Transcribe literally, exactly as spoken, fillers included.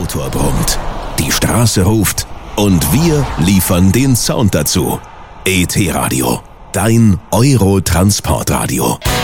Motor brummt, die Straße ruft und wir liefern den Sound dazu. E T Radio, dein Euro-Transportradio.